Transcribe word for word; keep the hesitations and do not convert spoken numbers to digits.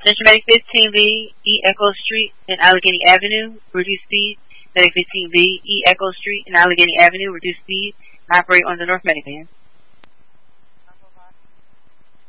Attention Medic fifteen V, E Echo Street and Allegheny Avenue, reduce speed. Medic fifteen V, E Echo Street and Allegheny Avenue, reduce speed. Operate on the North Medic band.